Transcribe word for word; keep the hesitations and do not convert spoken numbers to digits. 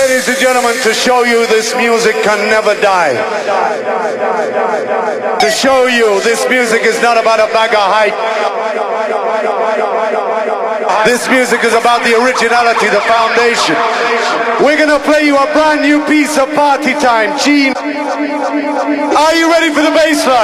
ladies and gentlemen, to show you this music can never die. To show you this music is not about a bag of hype. This music is about the originality, the foundation. We're gonna play you a brand new piece of party time. Gene, are you ready for the bass line?